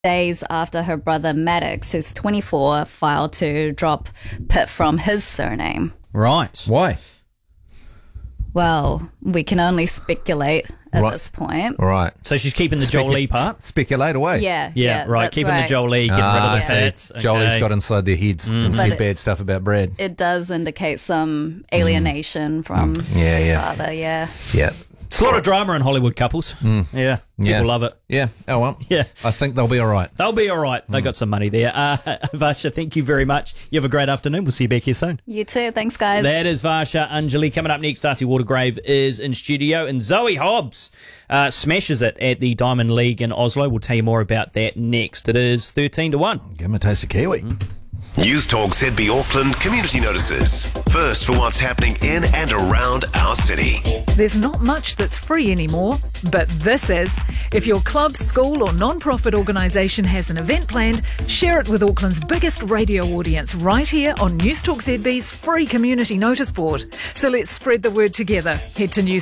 days after her brother Maddox, who's 24, filed to drop Pitt from his surname. Right. Why? Well, we can only speculate at this point. Right. So she's keeping the Jolie part? Speculate away. Yeah, right. that's Keeping right. the Jolie, getting rid of the see. Pits. Jolie's got inside their heads and But said bad stuff about Brad. It does indicate some alienation from Yeah. father, yeah. Yeah. It's a lot of drama in Hollywood couples. Yeah. People love it. Yeah. Oh, well. Yeah. I think they'll be all right. They'll be all right. They got some money there. Varsha, thank you very much. You have a great afternoon. We'll see you back here soon. You too. Thanks, guys. That is Varsha Anjali. Coming up next, Darcy Watergrave is in studio, and Zoe Hobbs smashes it at the Diamond League in Oslo. We'll tell you more about that next. It is 13-1. Give him a taste of Kiwi. News Talk ZB Auckland community notices. First for what's happening in and around our city. There's not much that's free anymore, but this is. If your club, school or non-profit organisation has an event planned, share it with Auckland's biggest radio audience right here on News Talk ZB's free community notice board. So let's spread the word together. Head to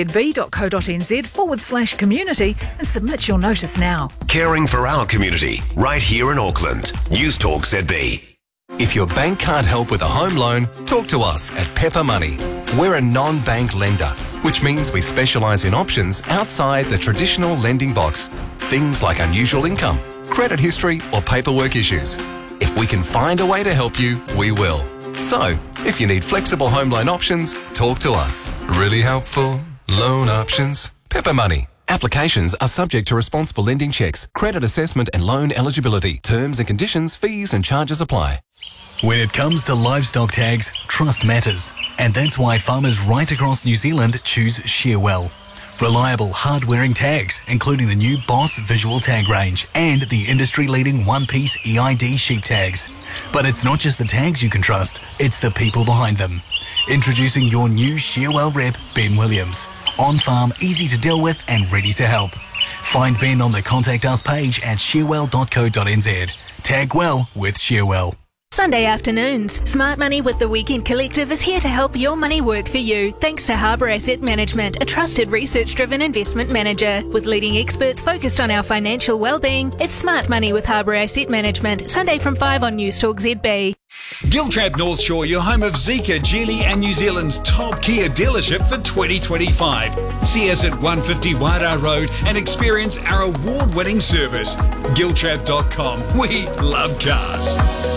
newstalkzb.co.nz/community and submit your notice now. Caring for our community right here in Auckland. News Talk ZB. If your bank can't help with a home loan, talk to us at Pepper Money. We're a non-bank lender, which means we specialise in options outside the traditional lending box. Things like unusual income, credit history or paperwork issues. If we can find a way to help you, we will. So, if you need flexible home loan options, talk to us. Really helpful loan options. Pepper Money. Applications are subject to responsible lending checks, credit assessment and loan eligibility. Terms and conditions, fees and charges apply. When it comes to livestock tags, trust matters. And that's why farmers right across New Zealand choose Shearwell. Reliable, hard-wearing tags, including the new Boss visual tag range and the industry-leading one-piece EID sheep tags. But it's not just the tags you can trust, it's the people behind them. Introducing your new Shearwell rep, Ben Williams. On-farm, easy to deal with and ready to help. Find Ben on the Contact Us page at shearwell.co.nz. Tag well with Shearwell. Sunday afternoons. Smart Money with the Weekend Collective is here to help your money work for you, thanks to Harbour Asset Management, a trusted research-driven investment manager. With leading experts focused on our financial well-being, it's Smart Money with Harbour Asset Management, Sunday from 5 on News Talk ZB. Giltrap North Shore, your home of Zeekr, Geely and New Zealand's top Kia dealership for 2025. See us at 150 Wairau Road and experience our award-winning service. Giltrap.com. We love cars.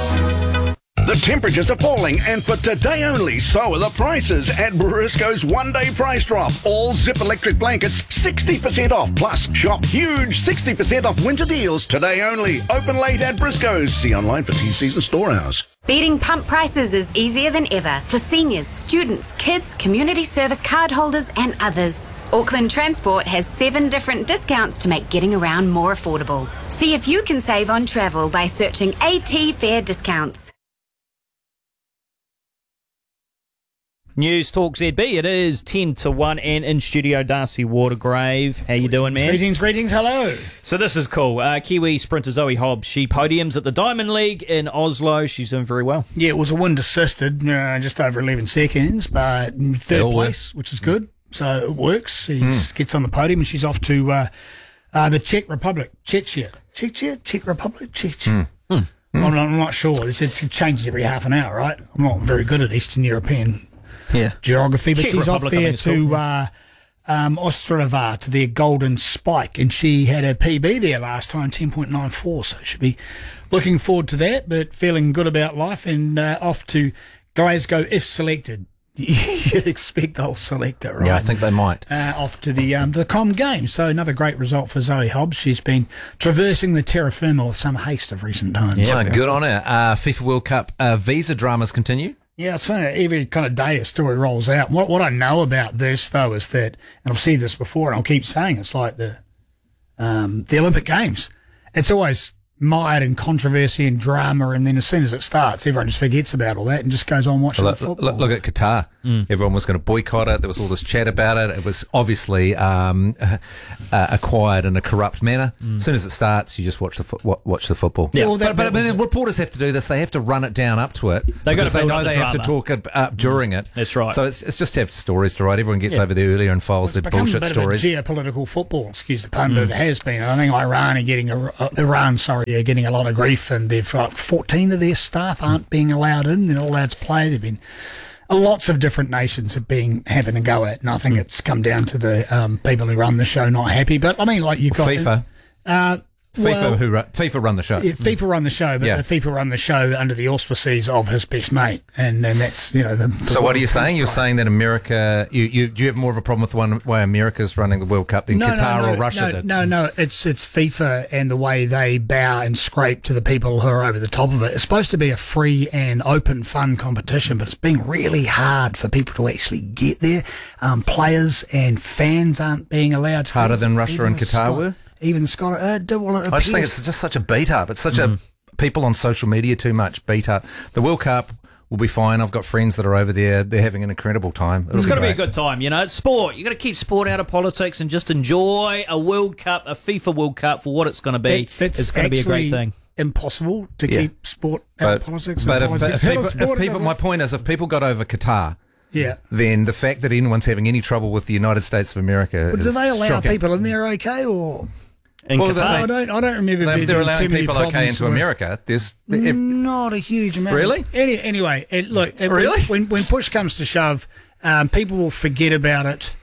The temperatures are falling, and for today only, so are the prices at Briscoe's one-day price drop. All Zip electric blankets 60% off, plus shop huge 60% off winter deals today only. Open late at Briscoe's. See online for T-Season store hours. Beating pump prices is easier than ever for seniors, students, kids, community service card holders and others. Auckland Transport has 7 different discounts to make getting around more affordable. See if you can save on travel by searching AT Fair Discounts. News Talk ZB. It is 10-1, and in studio, Darcy Watergrave. How you doing, man? Greetings, hello. So this is cool. Kiwi sprinter Zoe Hobbs, she podiums at the Diamond League in Oslo. She's doing very well. Yeah, it was a wind assisted, just over 11 seconds, but third place, which is good. So it works. She gets on the podium, and she's off to the Czech Republic. Czech Republic? I'm not sure. It changes every half an hour, right? I'm not very good at Eastern European geography, but Czech she's Republic, off there to Ostrava, to their Golden Spike, and she had a PB there last time, 10.94, so she'll be looking forward to that, but feeling good about life, and off to Glasgow if selected. You'd expect they'll select her, right? Yeah, I think they might. Off to the Com Games. So another great result for Zoe Hobbs. She's been traversing the terra firma with some haste of recent times. Yeah, good on her. FIFA World Cup visa dramas continue. Yeah, it's funny. Every kind of day a story rolls out. What I know about this, though, is that, and I've said this before, and I'll keep saying it's like the Olympic Games. It's always mired in controversy and drama, and then as soon as it starts, everyone just forgets about all that and just goes on watching the football. Look at Qatar. Everyone was going to boycott it. There was all this chat about it. It was obviously acquired in a corrupt manner. As soon as it starts, you just watch the football. Yeah. Well, But I mean, reporters have to do this. They have to run it down up to it. They got to know build up they the have to drama. talk up during it. That's right. So it's just to have stories to write. Everyone gets over there earlier and files their become bullshit a bit stories. of a geopolitical football, excuse the pun, but it has been. I think Iran are getting a lot of grief, and they've got 14 of their staff aren't being allowed in. They're not allowed to play. They've been lots of different nations have been having a go at, and I think it's come down to the people who run the show not happy. But I mean, like you've got FIFA. FIFA run the show. Yeah, FIFA run the show, but the FIFA run the show under the auspices of his best mate, and that's the. So what are you saying? You're saying that America, do you have more of a problem with the way America's running the World Cup than Qatar or Russia did? No, it's FIFA and the way they bow and scrape to the people who are over the top of it. It's supposed to be a free and open, fun competition, but it's been really hard for people to actually get there. Players and fans aren't being allowed to. Harder than Russia and Qatar were? Even Scott, I just think it's just such a beat up. It's such a people on social media too much beat up. The World Cup will be fine. I've got friends that are over there. They're having an incredible time. It's got to be a good time, It's sport. You got to keep sport out of politics and just enjoy a World Cup, a FIFA World Cup for what it's going to be. It's going to be a great thing. Impossible to keep sport out of politics. But if people, my point is, if people got over Qatar. Yeah. Then the fact that anyone's having any trouble with the United States of America is do they allow shocking. people in there okay, or? Qatar, I don't remember. They're allowing people okay into America. There's not a huge amount. Really? Anyway, really? When push comes to shove, people will forget about it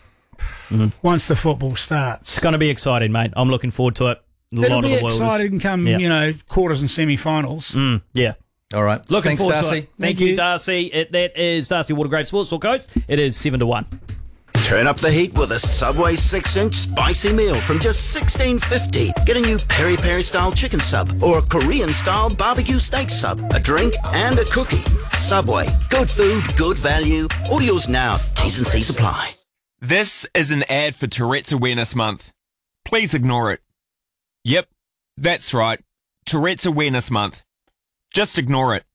once the football starts. It's going to be exciting, mate. I'm looking forward to it. It'll be exciting come quarters and semi-finals. Yeah. All right. Looking Thanks, forward Darcy. to it. Thank you, Darcy. That is Darcy Watergrave Sports Talk Coach. It is 7-1. Turn up the heat with a Subway 6-inch spicy meal from just $16.50. Get a new peri-peri style chicken sub or a Korean style barbecue steak sub, a drink and a cookie. Subway. Good food, good value. Orders now. T's and C's apply. This is an ad for Tourette's Awareness Month. Please ignore it. Yep, that's right. Tourette's Awareness Month. Just ignore it.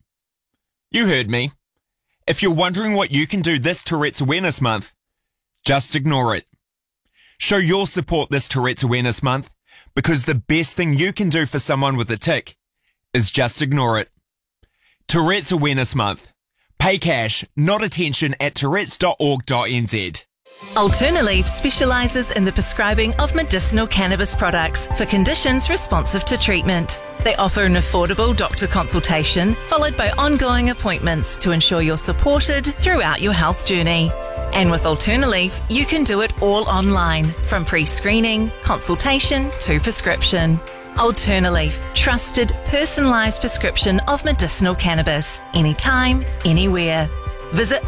You heard me. If you're wondering what you can do this Tourette's Awareness Month, just ignore it. Show your support this Tourette's Awareness Month, because the best thing you can do for someone with a tic is just ignore it. Tourette's Awareness Month. Pay cash, not attention at tourettes.org.nz. Alternaleaf specialises in the prescribing of medicinal cannabis products for conditions responsive to treatment. They offer an affordable doctor consultation followed by ongoing appointments to ensure you're supported throughout your health journey. And with Alternaleaf, you can do it all online, from pre-screening, consultation to prescription. Alternaleaf, trusted, personalised prescription of medicinal cannabis, anytime, anywhere. Visit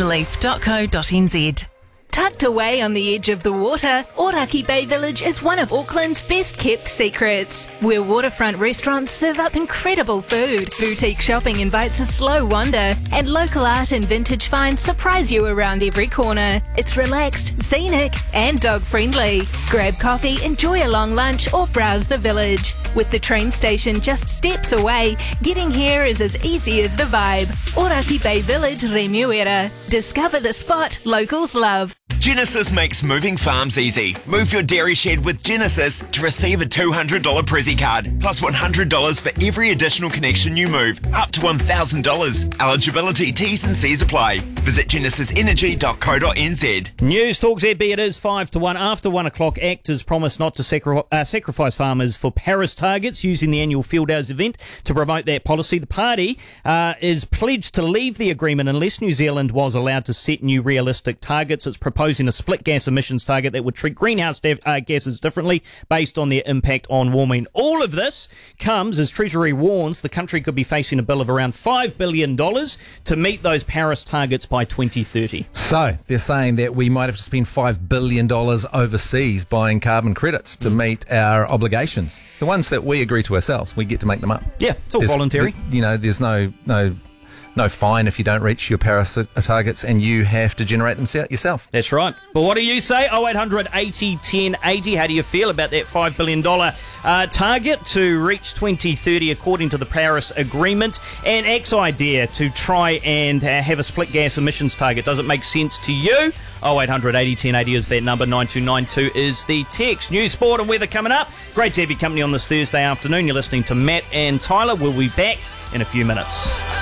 alternaleaf.co.nz. Tucked away on the edge of the water, Oraki Bay Village is one of Auckland's best-kept secrets, where waterfront restaurants serve up incredible food, boutique shopping invites a slow wander, and local art and vintage finds surprise you around every corner. It's relaxed, scenic, and dog-friendly. Grab coffee, enjoy a long lunch, or browse the village. With the train station just steps away, getting here is as easy as the vibe. Oraki Bay Village, Remuera. Discover the spot locals love. Genesis makes moving farms easy. Move your dairy shed with Genesis to receive a $200 Prezzy card, plus $100 for every additional connection you move, up to $1,000. Eligibility, T's and C's apply. Visit genesisenergy.co.nz. News Talk ZB, it is 5-1. After 1 o'clock, actors promise not to sacrifice farmers for Paris targets using the annual Field Hours event to promote that policy. The party is pledged to leave the agreement unless New Zealand was allowed to set new realistic targets. It's proposing a split gas emissions target that would treat greenhouse gases differently based on their impact on warming. All of this comes as Treasury warns the country could be facing a bill of around $5 billion to meet those Paris targets by 2030. So they're saying that we might have to spend $5 billion overseas buying carbon credits to meet our obligations. The ones that we agree to ourselves, we get to make them up. Yeah, it's all voluntary. There's no no fine if you don't reach your Paris targets, and you have to generate them yourself. That's right. But what do you say? 0800 80 10 80. How do you feel about that $5 billion target to reach 2030 according to the Paris Agreement? And X idea to try and have a split gas emissions target. Does it make sense to you? 0800 80 10 80 is that number. 9292 is the text. News, sport and weather coming up. Great to have your company on this Thursday afternoon. You're listening to Matt and Tyler. We'll be back in a few minutes.